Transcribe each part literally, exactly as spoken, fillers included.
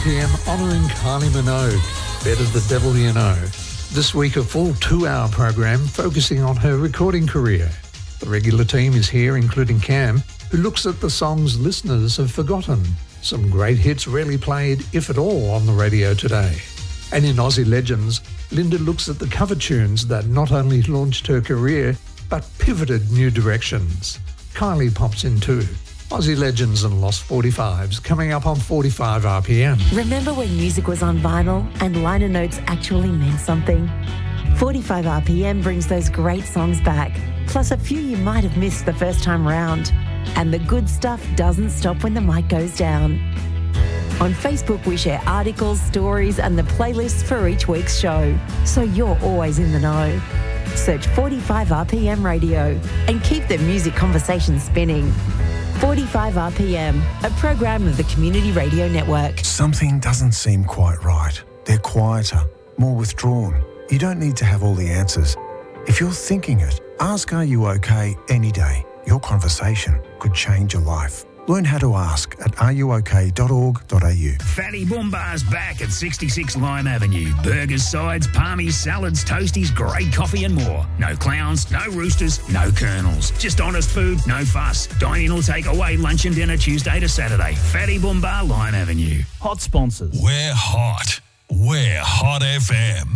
P M honouring Kylie Minogue, Better the Devil You Know. This week a full two-hour program focusing on her recording career. The regular team is here, including Cam, who looks at the songs listeners have forgotten. Some great hits rarely played, if at all, on the radio today. And in Aussie Legends, Linda looks at the cover tunes that not only launched her career, but pivoted new directions. Kylie pops in too. Aussie Legends and Lost forty-fives coming up on forty-five R P M. Remember when music was on vinyl and liner notes actually meant something? forty-five R P M brings those great songs back, plus a few you might have missed the first time round. And the good stuff doesn't stop when the mic goes down. On Facebook, we share articles, stories and the playlists for each week's show, so you're always in the know. Search forty-five R P M Radio and keep the music conversation spinning. forty-five R P M, a program of the Community Radio Network. Something doesn't seem quite right. They're quieter, more withdrawn. You don't need to have all the answers. If you're thinking it, ask Are You OK any day. Your conversation could change your life. Learn how to ask at are you ok dot org dot a u. Fatty Boombar's back at sixty-six Lime Avenue. Burgers, sides, palmies, salads, toasties, great coffee and more. No clowns, no roosters, no colonels. Just honest food, no fuss. Dine in or take away lunch and dinner Tuesday to Saturday. Fatty Boombar, Lime Avenue. Hot sponsors. We're hot. We're Hot F M.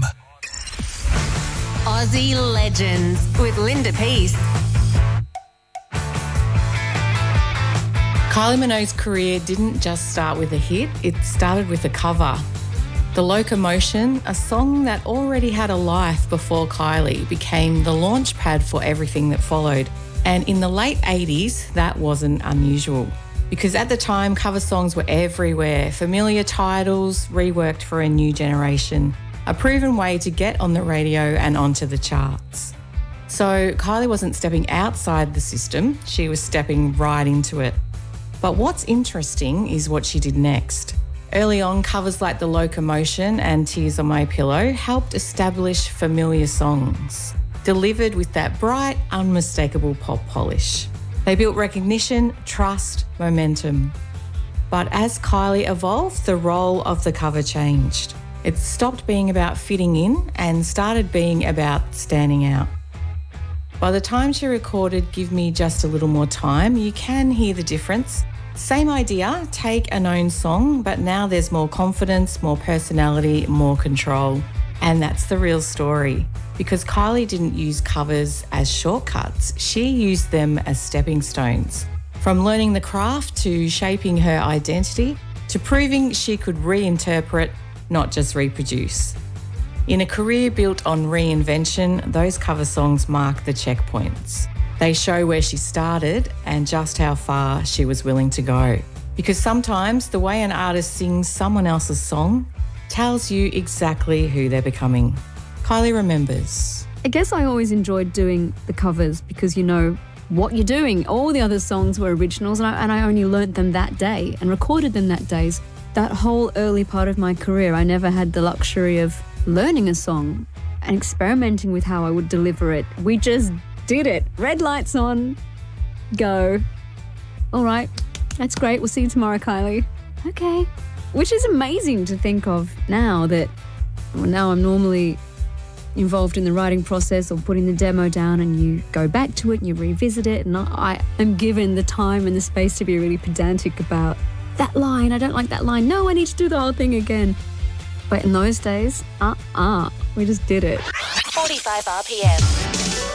Aussie Legends with Linda Peace. Kylie Minogue's career didn't just start with a hit, it started with a cover. The Locomotion, a song that already had a life before Kylie, became the launch pad for everything that followed. And in the late eighties, that wasn't unusual. Because at the time, cover songs were everywhere, familiar titles, reworked for a new generation, a proven way to get on the radio and onto the charts. So Kylie wasn't stepping outside the system, she was stepping right into it. But what's interesting is what she did next. Early on, covers like The Locomotion and Tears on My Pillow helped establish familiar songs, delivered with that bright, unmistakable pop polish. They built recognition, trust, momentum. But as Kylie evolved, the role of the cover changed. It stopped being about fitting in and started being about standing out. By the time she recorded Give Me Just a Little More Time, you can hear the difference. Same idea, take a known song, but now there's more confidence, more personality, more control. And that's the real story. Because Kylie didn't use covers as shortcuts, she used them as stepping stones. From learning the craft to shaping her identity, to proving she could reinterpret, not just reproduce. In a career built on reinvention, those cover songs mark the checkpoints. They show where she started and just how far she was willing to go. Because sometimes the way an artist sings someone else's song tells you exactly who they're becoming. Kylie remembers. I guess I always enjoyed doing the covers because you know what you're doing. All the other songs were originals and I, and I only learnt them that day and recorded them that day. That whole early part of my career, I never had the luxury of learning a song and experimenting with how I would deliver it. We just did it. Red lights on. Go. All right. That's great. We'll see you tomorrow, Kylie. Okay. Which is amazing to think of now that well, now I'm normally involved in the writing process or putting the demo down and you go back to it and you revisit it and I am given the time and the space to be really pedantic about that line. I don't like that line. No, I need to do the whole thing again. But in those days, uh-uh, we just did it. forty-five R P M.